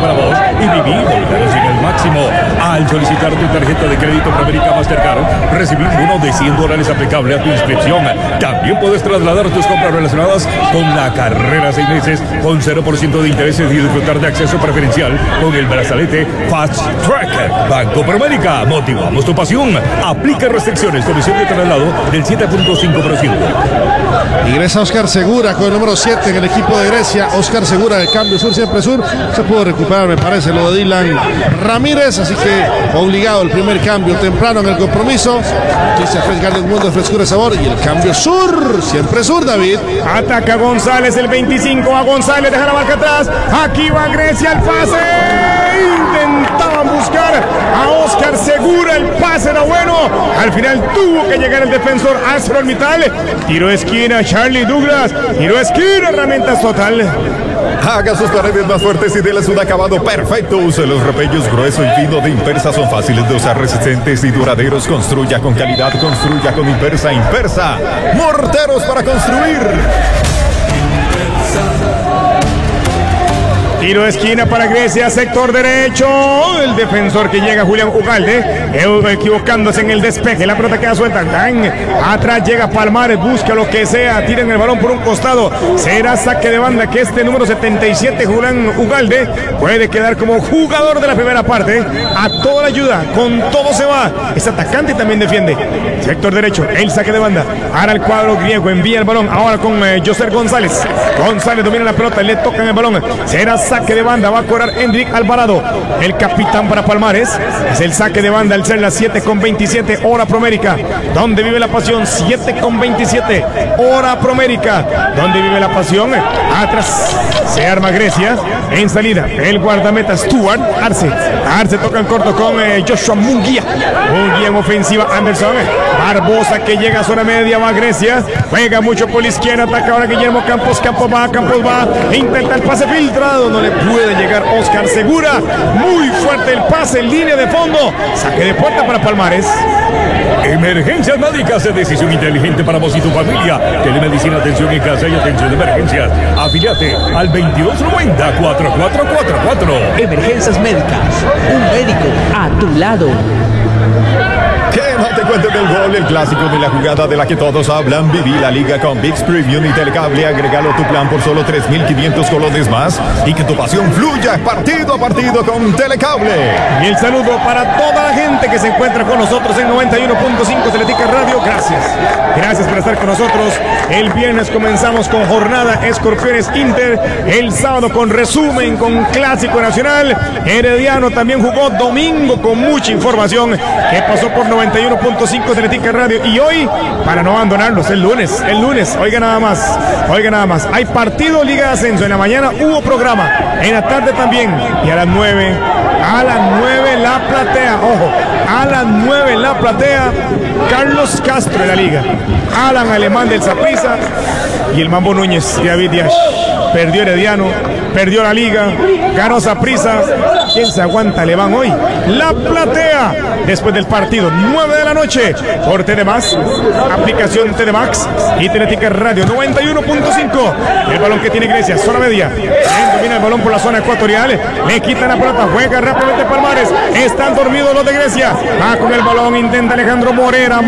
para vos y viví volcados en el máximo. Al solicitar tu tarjeta de crédito Promérica Mastercard, recibí un bono de $100 aplicable a tu inscripción. También puedes trasladar tus compras relacionadas con la carrera 6 meses con 0% de intereses y disfrutar de acceso preferencial con el brazalete Fast Track. Banco Promérica, motivamos tu pasión. Aplica restricciones, comisión de traslado del 7.5%. Ingresa Oscar Segura con el número 7 en el equipo de Grecia. Oscar Segura del cambio sur, siempre sur. Se pudo recuperar, me parece, lo de Dylan Ramírez. Así que obligado el primer cambio temprano en el compromiso. Cristian Frescar del mundo de frescura y sabor. Y el cambio sur, siempre sur, David. Ataca González, el 25 a González, deja la marca atrás. Aquí va Grecia, el pase. Intentaban buscar a Oscar Segura, el pase era bueno. Al final tuvo que llegar el defensor ArcelorMittal. Tiro de esquina, Charlie Douglas. Tiro de esquina, herramientas total. Haga sus paredes más fuertes y déles un acabado perfecto. Use los repellos grueso y fino de Impersa. Son fáciles de usar, resistentes y duraderos. Construya con calidad, construya con Impersa. Impersa, morteros para construir. Tiro de esquina para Grecia, sector derecho. El defensor que llega, Julián Ugalde, equivocándose en el despeje. La pelota queda suelta. Atrás llega Palmares, busca lo que sea. Tiran el balón por un costado. Será saque de banda que este número 77, Julián Ugalde, puede quedar como jugador de la primera parte. A toda la ayuda, con todo se va. Es atacante y también defiende. Sector derecho, el saque de banda. Ahora el cuadro griego envía el balón. Ahora con Joser González. González domina la pelota, le tocan el balón. Será saque de banda, va a cobrar Hendrik Alvarado, el capitán para Palmares. Es el saque de banda, el ser las 7:27, hora Promérica, donde vive la pasión. 7:27, hora Promérica, donde vive la pasión. Atrás se arma Grecia, en salida el guardameta Stuart Arce toca en corto con Joshua Munguía en ofensiva. Anderson Barbosa que llega a zona media, va Grecia, juega mucho por la izquierda, ataca ahora Guillermo Campos va, intenta el pase filtrado, no le puede llegar Oscar Segura. Muy fuerte el pase en línea de fondo. Saque de puerta para Palmares. Emergencias médicas, decisión inteligente para vos y tu familia. Telemedicina, atención en casa y atención de emergencias. Afíliate al 2290-4444. Emergencias médicas, un médico a tu lado. Que no te cuenten del gol, el clásico de la jugada de la que todos hablan. Viví la liga con ViX Premium y Telecable. Agregalo tu plan por solo 3.500 colones más y que tu pasión fluya partido a partido con Telecable. Y el saludo para toda la gente que se encuentra con nosotros en 91.5 Teletica Radio. Gracias por estar con nosotros. El viernes comenzamos con jornada Escorpiones Inter. El sábado con resumen, con Clásico Nacional. Herediano también jugó domingo con mucha información que pasó por 91.5 Teletica Radio. Y hoy, para no abandonarnos, el lunes, oiga nada más, hay partido Liga de Ascenso. En la mañana hubo programa, en la tarde también, y a las 9 la platea, ojo, a las 9 la platea, Carlos Castro de la Liga, Alan Alemán del Saprissa y el Mambo Núñez de David Díaz. Perdió Herediano, perdió la Liga, ganó Saprissa. ¿Quién se aguanta? Le van hoy la platea después del partido, 9 de la noche por TDMás, aplicación TDMax y Teletica Radio 91.5. El balón que tiene Grecia, zona media, domina el balón por la zona ecuatorial, le quitan la pelota, juega rápidamente Palmares, están dormidos los de Grecia, va con el balón, intenta Alejandro Morera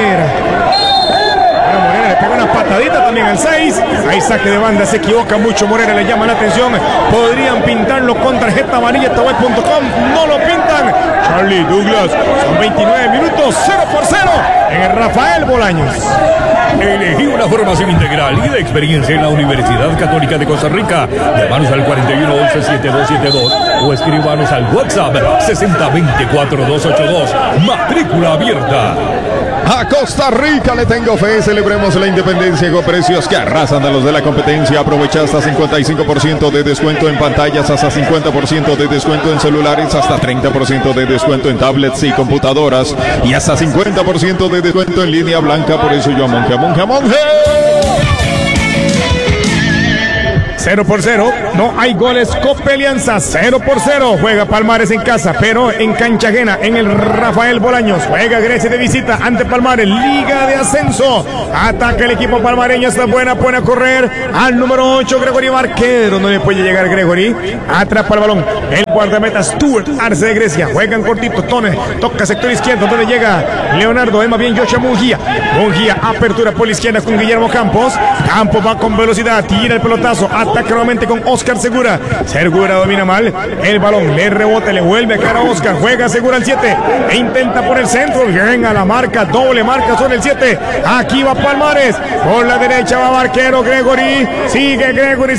le pega una patadita también al 6. Ahí saque de banda, se equivoca mucho Morera, le llama la atención. Podrían pintarlo con tarjeta amarilla, Tawet.com, no lo pintan. Charlie Douglas, son 29 minutos, 0-0 en el Rafael Bolaños. Elegí una formación integral y de experiencia en la Universidad Católica de Costa Rica. Llámanos al 4111-7272 o escríbanos al WhatsApp 6020-4282. Matrícula abierta. A Costa Rica le tengo fe, celebremos la independencia con precios que arrasan a los de la competencia. Aprovecha hasta 55% de descuento en pantallas, hasta 50% de descuento en celulares, hasta 30% de descuento en tablets y computadoras y hasta 50% de descuento en línea blanca. Por eso yo monje. 0-0. No hay goles. Copa Alianza 0-0. Juega Palmares en casa, pero en cancha ajena, en el Rafael Bolaños. Juega Grecia de visita ante Palmares. Liga de ascenso. Ataca el equipo palmareño. Está buena. Pone a correr al número 8, Gregory Barquero. No le puede llegar Gregory. Atrapa el balón. El guardameta Stuart Arce de Grecia. Juegan cortito. Tone. Toca sector izquierdo. Donde llega Leonardo. Es más bien Joshua Mungía. Mungía. Apertura por la izquierda con Guillermo Campos. Campos va con velocidad. Tira el pelotazo. Ataca nuevamente con Oscar Segura. Segura domina mal. El balón le rebota. Le vuelve a cara a Oscar. Juega Segura al 7. E intenta por el centro. Bien a la marca. Doble marca sobre el 7. Aquí va Palmares. Por la derecha va Barquero. Gregory. Sigue Gregory.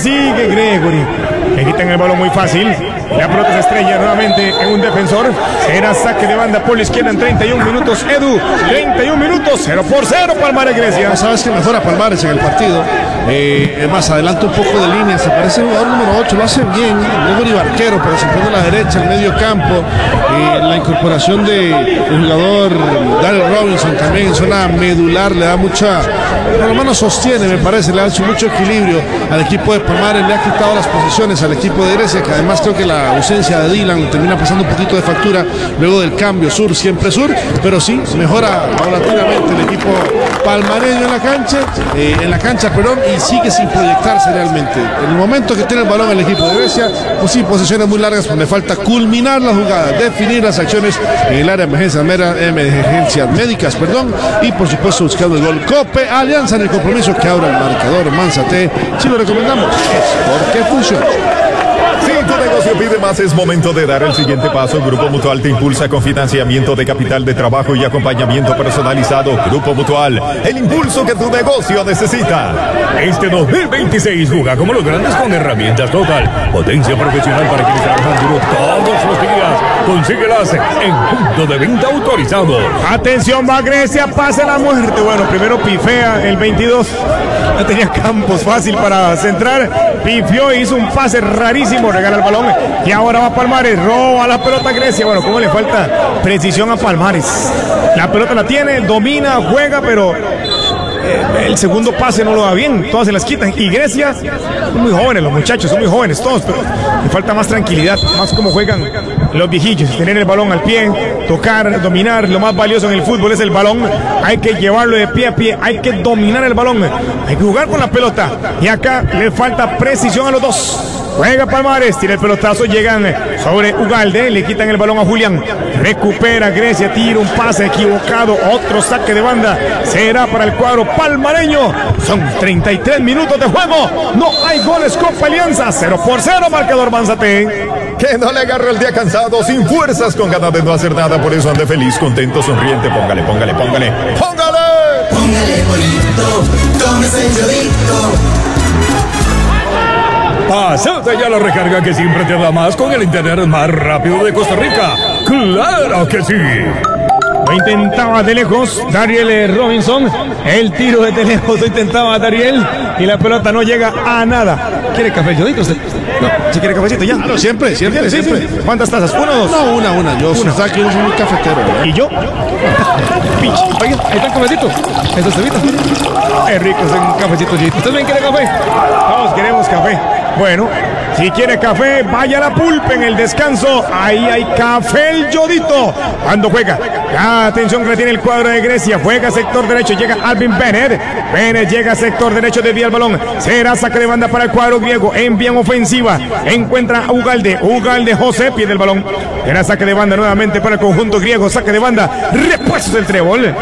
Le quitan el balón muy fácil. La pelota se estrella nuevamente en un defensor. Será saque de banda por la izquierda en 31 minutos. Edu, 31 minutos, 0-0 Palmares Grecia. No sabes que mejora Palmares en el partido. Más adelanta un poco de línea. Se parece el jugador número 8. Lo hace bien. Gregory Barquero, pero se pone a la derecha, el medio campo. La incorporación del jugador Daryl Robinson también en zona medular le da mucha. Por lo menos sostiene, me parece. Le da mucho equilibrio al equipo de Palmares. Le ha quitado las posiciones al equipo de Grecia, que además creo que la ausencia de Dylan termina pasando un poquito de factura luego del cambio sur, siempre sur, pero sí, mejora paulatinamente el equipo palmareño en la cancha, y sigue sin proyectarse realmente. En el momento que tiene el balón el equipo de Grecia, pues sí, posiciones muy largas, donde falta culminar la jugada, definir las acciones en el área de emergencias médicas, y por supuesto buscando el gol. Cope Alianza en el compromiso que abra el marcador. Manzate, si lo recomendamos, porque funciona. Si tu negocio pide más, es momento de dar el siguiente paso. Grupo Mutual te impulsa con financiamiento de capital de trabajo y acompañamiento personalizado. Grupo Mutual, el impulso que tu negocio necesita. Este 2026 juega como los grandes con herramientas Total. Potencia profesional para quienes trabajan duro todos los días. Consíguelas en punto de venta autorizado. Atención, va Grecia, pasa la muerte. Bueno, primero pifea el 22. Ya tenía Campos fácil para centrar. Pifió e hizo un pase rarísimo. Regala el balón. Y ahora va Palmares. Roba la pelota a Grecia. Bueno, ¿cómo le falta precisión a Palmares? La pelota la tiene, domina, juega, pero el segundo pase no lo da bien, todas se las quitan. Y Grecia, son muy jóvenes los muchachos, son muy jóvenes todos, pero le falta más tranquilidad, más como juegan los viejillos, tener el balón al pie, tocar, dominar. Lo más valioso en el fútbol es el balón. Hay que llevarlo de pie a pie, hay que dominar el balón, hay que jugar con la pelota. Y acá le falta precisión a los dos. Juega Palmares, tira el pelotazo, llegan sobre Ugalde, le quitan el balón a Julián, recupera Grecia, tira un pase equivocado, otro saque de banda, será para el cuadro palmareño. Son 33 minutos de juego, no hay goles. Copa Alianza, 0-0, marcador Manzate. Que no le agarre el día cansado, sin fuerzas, con ganas de no hacer nada, por eso ande feliz, contento, sonriente. Póngale bonito, tómese el Yodito. Pásate ya la recarga que siempre te da más con el internet más rápido de Costa Rica. ¡Claro que sí! Lo intentaba de lejos Dariel Robinson. El tiro de lejos lo intentaba Dariel. Y la pelota no llega a nada. ¿Quiere café, Yodito, usted? No, ¿se quiere cafecito ya? Claro, siempre. Sí. ¿Cuántas tazas? ¿Una o dos? No, una. Yo soy muy cafetero, ¿verdad? ¿Y yo? Oiga, ahí está el cafecito. Eso se evita. Es rico ese cafecito, Yodito. ¿Usted también quiere café? Todos queremos café. Bueno, si quiere café, vaya a la pulpa en el descanso. Ahí hay café el Yodito. Cuando juega, la atención que le tiene el cuadro de Grecia. Juega sector derecho, llega Alvin Bennett. Bennett llega sector derecho, desvía el balón. Será saque de banda para el cuadro griego. Envían ofensiva. Encuentra a Ugalde. José pierde el balón. Será saque de banda nuevamente para el conjunto griego. Saque de banda. Repuestos del trébol.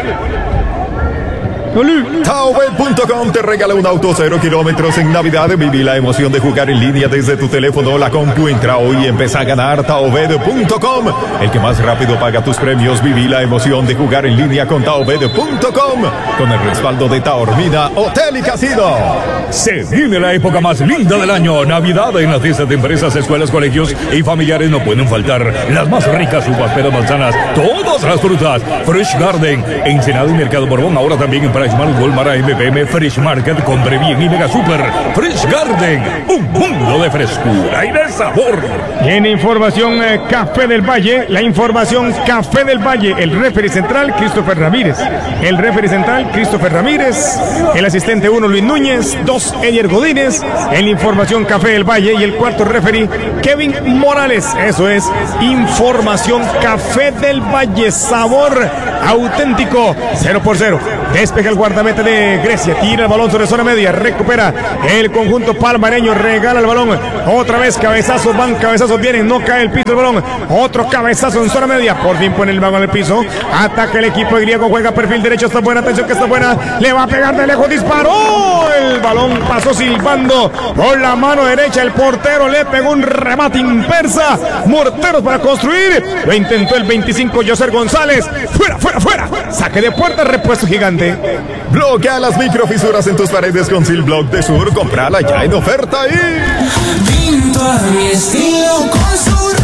Taobet.com te regala un auto 0 kilómetros en Navidad. Viví la emoción de jugar en línea desde tu teléfono o la compu. Entra hoy y empieza a ganar. Taobet.com, el que más rápido paga tus premios. Viví la emoción de jugar en línea con Taobet.com, con el respaldo de Taormina Hotel y Casino. Se viene la época más linda del año, Navidad. En las fiestas de empresas, escuelas, colegios y familiares no pueden faltar las más ricas uvas, peras, manzanas, todas las frutas. Fresh Garden, Ensenada y Mercado Borbón, ahora también en Walmart, Smart, Walmart, MPM, Fresh Market, Compre Bien y Mega Super. Fresh Garden, un mundo de frescura y de sabor. Tiene información Café del Valle, la información Café del Valle, el referee central Christopher Ramírez, el referee central Christopher Ramírez, el asistente 1 Luis Núñez, 2 Eyer Godínez, en la información Café del Valle y el cuarto referee Kevin Morales. Eso es información Café del Valle, sabor auténtico. 0-0. Despeja el guardameta de Grecia, tira el balón sobre zona media, recupera el conjunto palmareño, regala el balón, otra vez cabezazos van, cabezazos vienen, no cae el piso el balón, otro cabezazo en zona media, por fin pone el balón en el piso, ataca el equipo de griego, juega perfil derecho, está buena, atención que está buena, le va a pegar de lejos, disparó, el balón pasó silbando por la mano derecha, el portero le pegó un remate inversa, morteros para construir, lo intentó el 25 Yoser González, fuera, saque de puerta, repuesto gigante. Bloquea las microfisuras en tus paredes con Silblock de Sur. Comprala ya en oferta y... Pinto a mi estilo con Sur.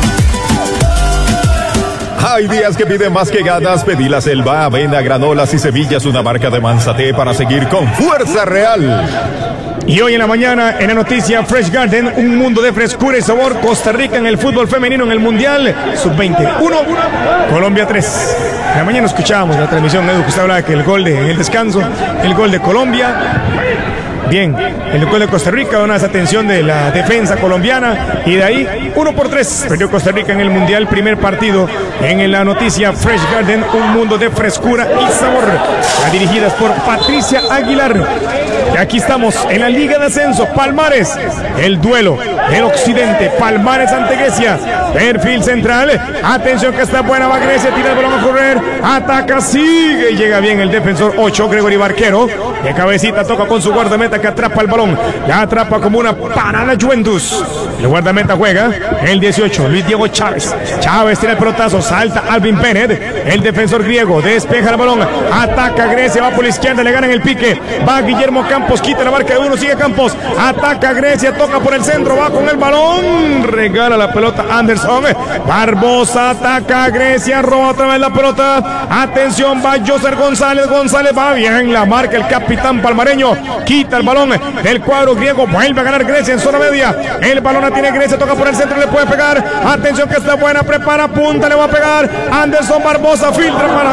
Hay días que piden más que ganas. Pedí la Selva, avena, granolas y semillas, una marca de Manzaté para seguir con fuerza real. Y hoy en la mañana, en la noticia Fresh Garden, un mundo de frescura y sabor. Costa Rica en el fútbol femenino en el Mundial Sub-20 1, Colombia 3. En la mañana escuchábamos la transmisión, Edu, que usted hablaba que el gol en el descanso, el gol de Colombia. Bien, el gol de Costa Rica, una desatención de la defensa colombiana y de ahí 1-3. Perdió Costa Rica en el Mundial, primer partido en la noticia Fresh Garden, un mundo de frescura y sabor. Dirigidas por Patricia Aguilar. Y aquí estamos en la Liga de Ascenso, Palmares, el duelo del occidente, Palmares ante Grecia, perfil central, atención que está buena, va Grecia, tira el balón a correr, ataca, sigue y llega bien el defensor 8, Gregory Barquero, de cabecita toca con su guardameta que atrapa el balón, la atrapa como una parada Juventus, el guardameta juega, el 18, Luis Diego Chávez tiene el pelotazo, salta Alvin Bennett, el defensor griego, despeja el balón, ataca Grecia, va por la izquierda, le ganan el pique, va Guillermo Campos, quita la marca de uno, sigue Campos, ataca Grecia, toca por el centro, va con el balón, regala la pelota Anderson, Barbosa ataca a Grecia, roba otra vez la pelota, atención, va Yoser González va bien, la marca el capitán palmareño, quita el balón del cuadro griego, vuelve a ganar Grecia en zona media, el balón la tiene Grecia, toca por el centro, le puede pegar, atención que está buena, prepara, punta, le va a pegar, Anderson Barbosa, filtra para...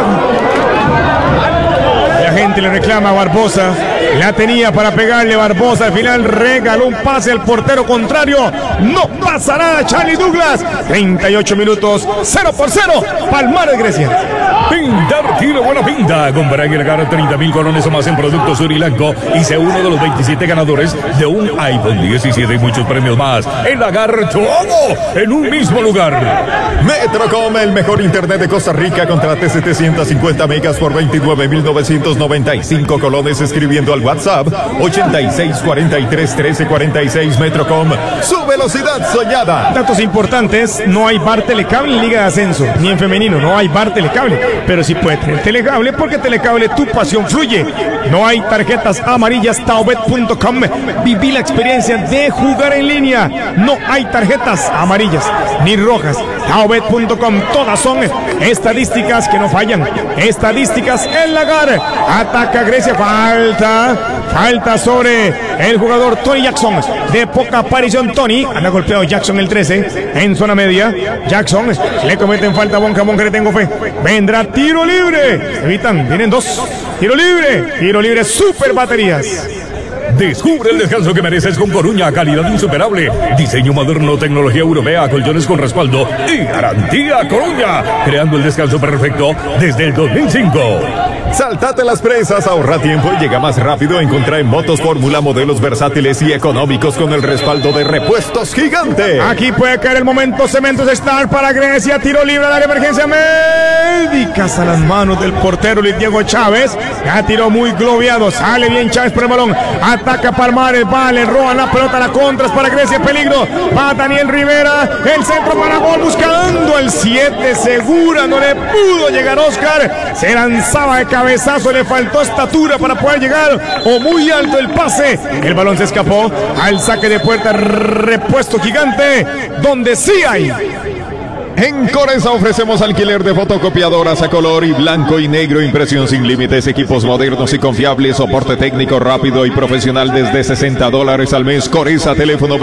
La gente le reclama a Barbosa, la tenía para pegarle Barbosa, al final regaló un pase al portero contrario, no pasa nada Charlie Douglas, 38 minutos, 0-0, Palmares Grecia. Pintar tiene buena pinta. Compra y regalar 30,000 colones o más en productos Surilanco y sea uno de los 27 ganadores de un iPhone 17 y muchos premios más. El Lagar todo en un mismo lugar. Metrocom, el mejor internet de Costa Rica. Contrate 750 megas por 29,995 colones escribiendo al WhatsApp 86431346. Metrocom, su velocidad soñada. Datos importantes, no hay bar telecable en Liga de Ascenso, ni en femenino, no hay bar telecable. Pero sí puede tener telecable porque telecable tu pasión fluye. No hay tarjetas amarillas, taobet.com. Viví la experiencia de jugar en línea. No hay tarjetas amarillas ni rojas. Taobet.com, todas son estadísticas que no fallan. Estadísticas en Lagar. Ataca Grecia, falta sobre el jugador Tony Jackson. De poca aparición Tony, anda golpeado Jackson el 13 en zona media. Jackson le cometen falta a Bonca que le tengo fe. Vendrá tiro libre. Evitan, vienen dos. Tiro libre, super baterías. Descubre el descanso que mereces con Coruña, calidad insuperable, diseño moderno, tecnología europea, colchones con respaldo y garantía Coruña, creando el descanso perfecto desde el 2005. Saltate las presas, ahorra tiempo y llega más rápido. Encontrá en Motos Fórmula modelos versátiles y económicos con el respaldo de Repuestos Gigante. Aquí puede caer el momento. Cementos Star para Grecia, tiro libre de la emergencia médicas a las manos del portero Luis Diego Chávez. Ya tiró muy globeado, sale bien Chávez por el balón, ataca Palmares, va, le roban la pelota, la contras para Grecia, peligro, va Daniel Rivera, el centro para gol, buscando el 7, segura, no le pudo llegar Oscar, se lanzaba de cabezazo, le faltó estatura para poder llegar, o muy alto el pase, el balón se escapó al saque de puerta, Repuesto Gigante, donde sí hay En Coresa ofrecemos alquiler de fotocopiadoras a color y blanco y negro, impresión sin límites, equipos modernos y confiables, soporte técnico rápido y profesional desde $60 al mes. Coresa, teléfono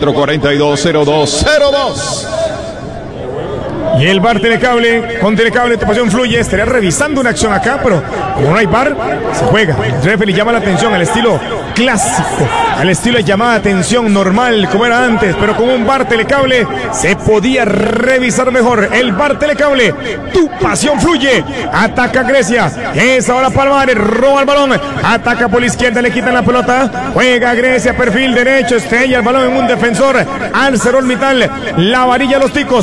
2442-0202. Y el bar Telecable, con Telecable tu pasión fluye. Estaría revisando una acción acá, pero como no hay bar, se juega. El referee llama la atención al estilo clásico, al estilo de llamada de atención normal, como era antes, pero con un bar Telecable se podía revisar mejor. El bar Telecable, tu pasión fluye. Ataca Grecia, es ahora Palmares, roba el balón, ataca por la izquierda, le quitan la pelota, juega Grecia, perfil derecho, estrella el balón en un defensor, al Cerol Mital, la varilla a los ticos.